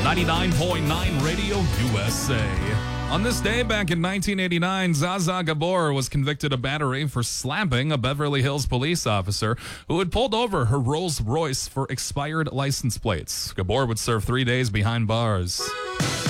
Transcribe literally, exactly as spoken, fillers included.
ninety-nine point nine Radio U S A. On this day back in nineteen eighty-nine, Zaza Gabor was convicted of battery for slapping a Beverly Hills police officer who had pulled over her Rolls Royce for expired license plates. Gabor would serve three days behind bars.